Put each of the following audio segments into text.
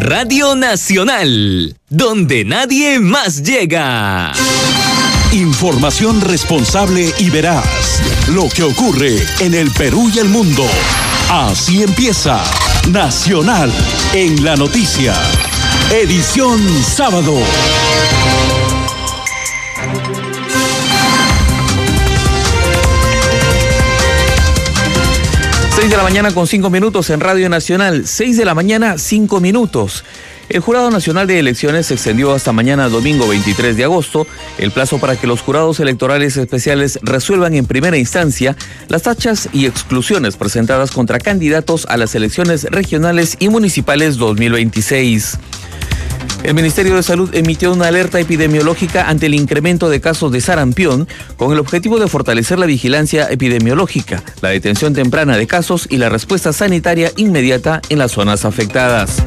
Radio Nacional, donde nadie más llega. Información responsable y veraz. Lo que ocurre en el Perú y el mundo. Así empieza Nacional en la Noticia. Edición sábado. 6 de la mañana con 5 minutos en Radio Nacional. 6 de la mañana, 5 minutos. El Jurado Nacional de Elecciones se extendió hasta mañana domingo 23 de agosto, el plazo para que los jurados electorales especiales resuelvan en primera instancia las tachas y exclusiones presentadas contra candidatos a las elecciones regionales y municipales 2026. El Ministerio de Salud emitió una alerta epidemiológica ante el incremento de casos de sarampión con el objetivo de fortalecer la vigilancia epidemiológica, la detención temprana de casos y la respuesta sanitaria inmediata en las zonas afectadas.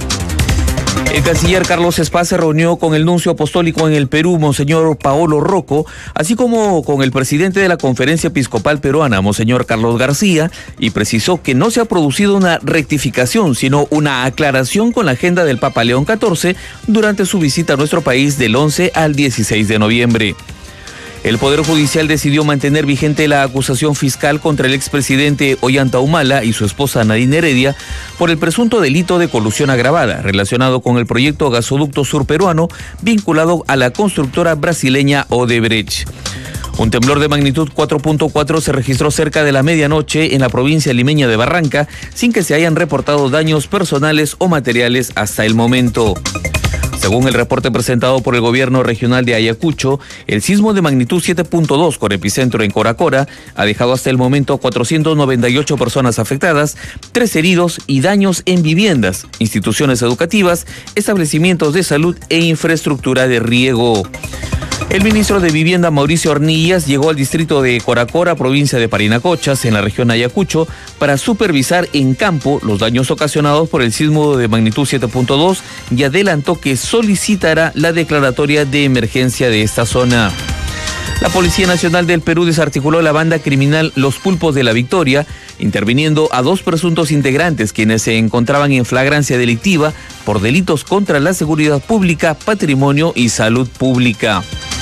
El canciller Carlos Espaz se reunió con el nuncio apostólico en el Perú, Monseñor Paolo Rocco, así como con el presidente de la Conferencia Episcopal Peruana, Monseñor Carlos García, y precisó que no se ha producido una rectificación, sino una aclaración con la agenda del Papa León XIV durante su visita a nuestro país del 11 al 16 de noviembre. El Poder Judicial decidió mantener vigente la acusación fiscal contra el expresidente Ollanta Humala y su esposa Nadine Heredia por el presunto delito de colusión agravada relacionado con el proyecto Gasoducto Sur Peruano vinculado a la constructora brasileña Odebrecht. Un temblor de magnitud 4.4 se registró cerca de la medianoche en la provincia limeña de Barranca, sin que se hayan reportado daños personales o materiales hasta el momento. Según el reporte presentado por el gobierno regional de Ayacucho, el sismo de magnitud 7.2 con epicentro en Coracora ha dejado hasta el momento 498 personas afectadas, 3 heridos y daños en viviendas, instituciones educativas, establecimientos de salud e infraestructura de riego. El ministro de Vivienda, Mauricio Ornillas, llegó al distrito de Coracora, provincia de Parinacochas, en la región Ayacucho, para supervisar en campo los daños ocasionados por el sismo de magnitud 7.2 y adelantó que solicitará la declaratoria de emergencia de esta zona. La Policía Nacional del Perú desarticuló la banda criminal Los Pulpos de la Victoria, interviniendo a 2 presuntos integrantes quienes se encontraban en flagrancia delictiva por delitos contra la seguridad pública, patrimonio y salud pública.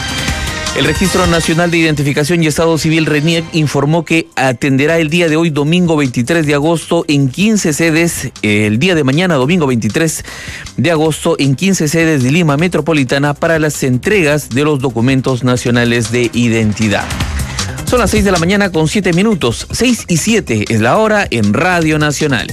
El Registro Nacional de Identificación y Estado Civil, RENIEC, informó que atenderá el día de hoy, domingo 23 de agosto, en 15 sedes, el día de mañana, domingo 23 de agosto, en 15 sedes de Lima Metropolitana para las entregas de los documentos nacionales de identidad. Son las 6 de la mañana con 7 minutos, 6 y 7 es la hora en Radio Nacional.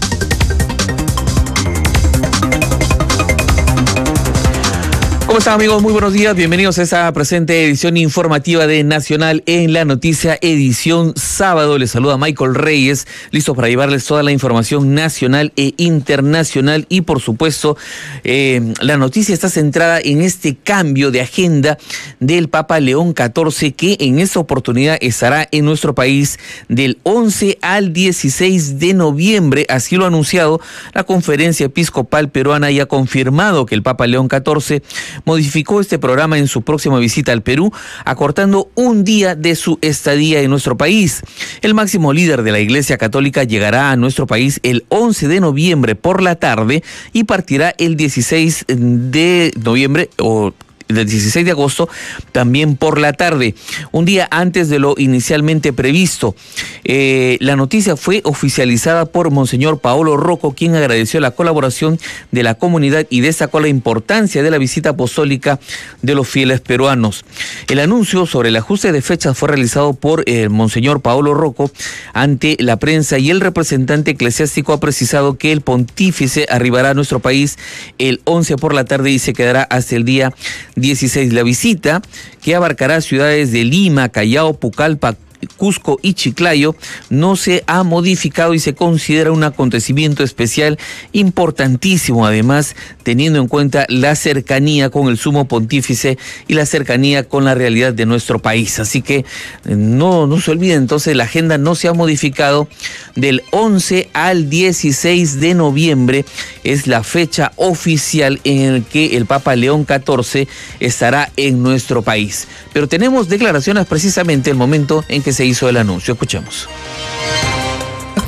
¿Cómo están, amigos? Muy buenos días. Bienvenidos a esta presente edición informativa de Nacional en la Noticia, edición sábado. Les saluda Michael Reyes, listo para llevarles toda la información nacional e internacional. Y por supuesto, la noticia está centrada en este cambio de agenda del Papa León XIV, que en esta oportunidad estará en nuestro país del 11 al 16 de noviembre. Así lo ha anunciado la Conferencia Episcopal Peruana y ha confirmado que el Papa León XIV modificó este programa en su próxima visita al Perú, acortando un día de su estadía en nuestro país. El máximo líder de la Iglesia Católica llegará a nuestro país el 11 de noviembre por la tarde y partirá el 16 de noviembre o del 16 de agosto, también por la tarde, un día antes de lo inicialmente previsto. La noticia fue oficializada por Monseñor Paolo Rocco, quien agradeció la colaboración de la comunidad y destacó la importancia de la visita apostólica de los fieles peruanos. El anuncio sobre el ajuste de fechas fue realizado por el Monseñor Paolo Rocco ante la prensa, y el representante eclesiástico ha precisado que el pontífice arribará a nuestro país el 11 por la tarde y se quedará hasta el día 16. La visita, que abarcará ciudades de Lima, Callao, Pucallpa, Cusco y Chiclayo, no se ha modificado y se considera un acontecimiento especial importantísimo, además teniendo en cuenta la cercanía con el Sumo Pontífice y la cercanía con la realidad de nuestro país. Así que no se olviden, entonces la agenda no se ha modificado. Del 11 al 16 de noviembre es la fecha oficial en la que el Papa León XIV estará en nuestro país. Pero tenemos declaraciones precisamente el momento en que se hizo el anuncio. Escuchemos.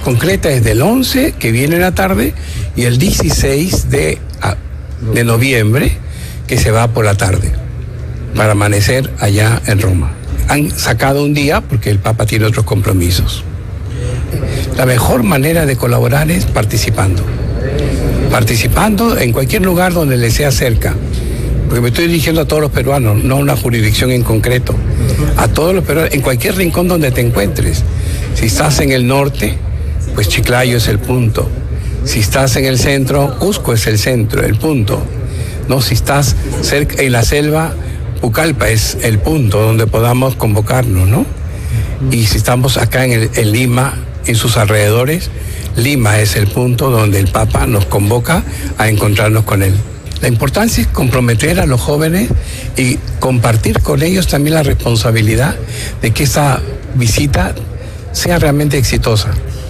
concreta es del 11, que viene en la tarde, y el 16 de noviembre, que se va por la tarde, para amanecer allá en Roma. Han sacado un día porque el Papa tiene otros compromisos. La mejor manera de colaborar es participando en cualquier lugar donde le sea cerca, porque me estoy dirigiendo a todos los peruanos, no a una jurisdicción en concreto, a todos los peruanos, en cualquier rincón donde te encuentres. Si estás en el norte, pues Chiclayo es el punto. Si estás en el centro, Cusco es el centro, el punto. No, si estás cerca en la selva, Pucallpa es el punto donde podamos convocarnos, ¿no? Y si estamos acá en Lima, en sus alrededores, Lima es el punto donde el Papa nos convoca a encontrarnos con él. La importancia es comprometer a los jóvenes y compartir con ellos también la responsabilidad de que esa visita sea realmente exitosa.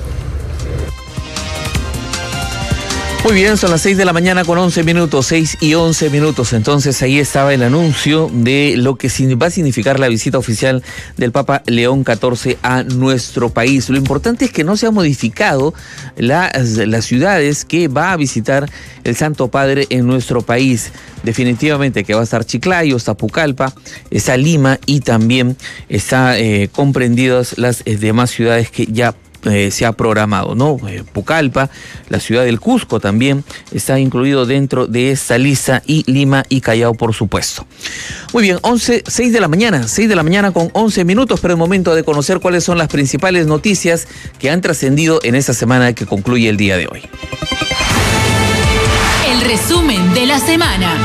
Muy bien, son las 6 de la mañana con 11 minutos, 6 y 11 minutos. Entonces ahí estaba el anuncio de lo que va a significar la visita oficial del Papa León XIV a nuestro país. Lo importante es que no se han modificado las ciudades que va a visitar el Santo Padre en nuestro país. Definitivamente que va a estar Chiclayo, está Pucallpa, está Lima y también está comprendidas las demás ciudades que ya se ha programado, ¿no? Pucallpa, la ciudad del Cusco también está incluido dentro de esta lista, y Lima y Callao, por supuesto. Muy bien, 6 de la mañana con 11 minutos, pero es momento de conocer cuáles son las principales noticias que han trascendido en esta semana que concluye el día de hoy. El resumen de la semana.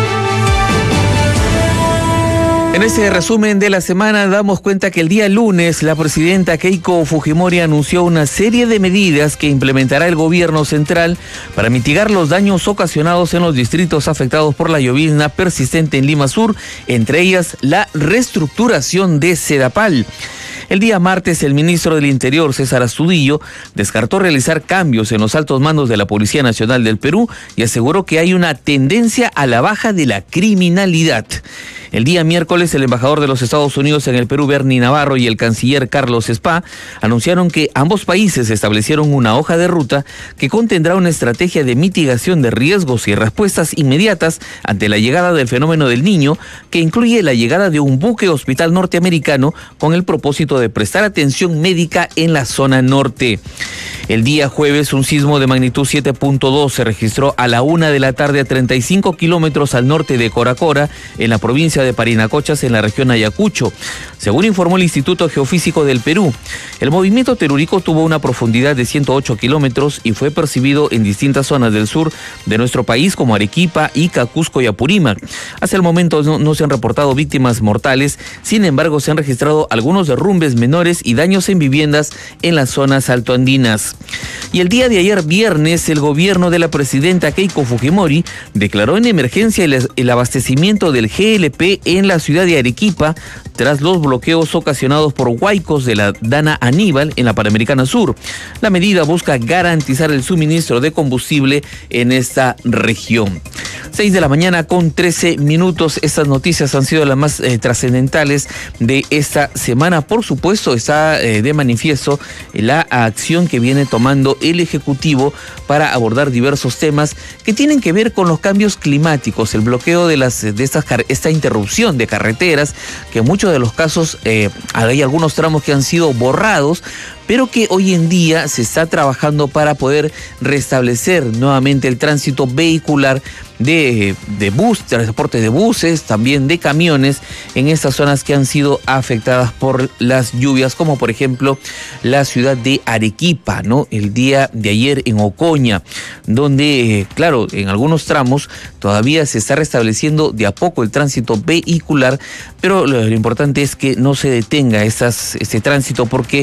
En ese resumen de la semana damos cuenta que el día lunes la presidenta Keiko Fujimori anunció una serie de medidas que implementará el gobierno central para mitigar los daños ocasionados en los distritos afectados por la llovizna persistente en Lima Sur, entre ellas la reestructuración de Sedapal. El día martes, el ministro del Interior, César Astudillo, descartó realizar cambios en los altos mandos de la Policía Nacional del Perú y aseguró que hay una tendencia a la baja de la criminalidad. El día miércoles, el embajador de los Estados Unidos en el Perú, Bernie Navarro, y el canciller Carlos Spa anunciaron que ambos países establecieron una hoja de ruta que contendrá una estrategia de mitigación de riesgos y respuestas inmediatas ante la llegada del fenómeno del Niño, que incluye la llegada de un buque hospital norteamericano con el propósito de prestar atención médica en la zona norte. El día jueves, un sismo de magnitud 7.2 se registró a la 1 de la tarde a 35 kilómetros al norte de Coracora, en la provincia de Parinacochas, en la región Ayacucho. Según informó el Instituto Geofísico del Perú, el movimiento telúrico tuvo una profundidad de 108 kilómetros y fue percibido en distintas zonas del sur de nuestro país, como Arequipa, Ica, Cusco y Apurímac. Hasta el momento no se han reportado víctimas mortales, sin embargo se han registrado algunos derrumbes menores y daños en viviendas en las zonas altoandinas. Y el día de ayer viernes, el gobierno de la presidenta Keiko Fujimori declaró en emergencia el abastecimiento del GLP en la ciudad de Arequipa tras los bloqueos ocasionados por huaicos de la Dana Aníbal en la Panamericana Sur. La medida busca garantizar el suministro de combustible en esta región. 6 de la mañana con 13 minutos. Estas noticias han sido las más trascendentales de esta semana. Por supuesto, está de manifiesto la acción que viene tomando el Ejecutivo para abordar diversos temas que tienen que ver con los cambios climáticos, el bloqueo de esta interrupción de carreteras, que en muchos de los casos hay algunos tramos que han sido borrados, pero que hoy en día se está trabajando para poder restablecer nuevamente el tránsito vehicular de transporte de buses, también de camiones en estas zonas que han sido afectadas por las lluvias, como por ejemplo la ciudad de Arequipa, ¿no? El día de ayer en Ocoña, donde, claro, en algunos tramos todavía se está restableciendo de a poco el tránsito vehicular, pero lo importante es que no se detenga este tránsito, porque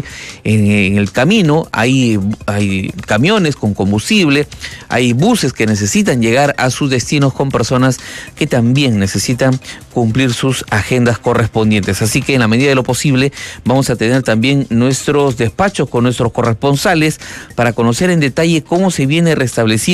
en el camino hay camiones con combustible, hay buses que necesitan llegar a sus destinos con personas que también necesitan cumplir sus agendas correspondientes. Así que en la medida de lo posible vamos a tener también nuestros despachos con nuestros corresponsales para conocer en detalle cómo se viene restableciendo